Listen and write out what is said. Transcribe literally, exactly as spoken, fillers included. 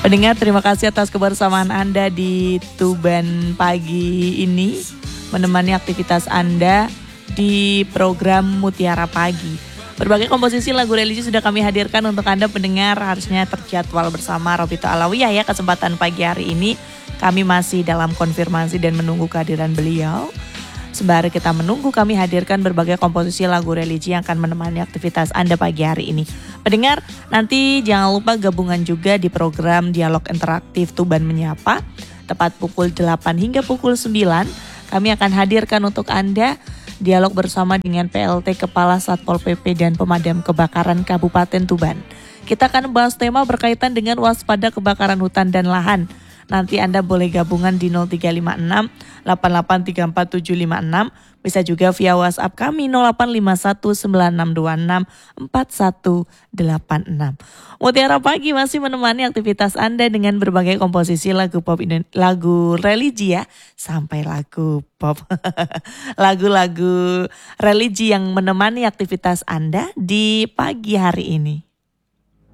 Pendengar, terima kasih atas kebersamaan Anda di Tuban pagi ini, menemani aktivitas Anda di program Mutiara Pagi. Berbagai komposisi lagu religi sudah kami hadirkan untuk Anda pendengar, harusnya terjadwal bersama Robito Alawiyah ya. Kesempatan pagi hari ini kami masih dalam konfirmasi dan menunggu kehadiran beliau. Sembari kita menunggu, kami hadirkan berbagai komposisi lagu religi yang akan menemani aktivitas Anda pagi hari ini. Pendengar, nanti jangan lupa gabungan juga di program Dialog Interaktif Tuban Menyapa. Tepat pukul delapan hingga pukul sembilan, kami akan hadirkan untuk Anda dialog bersama dengan P L T Kepala Satpol P P dan Pemadam Kebakaran Kabupaten Tuban. Kita akan membahas tema berkaitan dengan waspada kebakaran hutan dan lahan. Nanti Anda boleh gabungan di nol tiga lima enam delapan delapan tiga empat tujuh lima enam. Bisa juga via WhatsApp kami nol delapan lima satu sembilan enam dua enam empat satu delapan enam. Mutiara Pagi masih menemani aktivitas Anda dengan berbagai komposisi lagu pop, lagu religi ya, sampai lagu pop. Lagu-lagu religi yang menemani aktivitas Anda di pagi hari ini.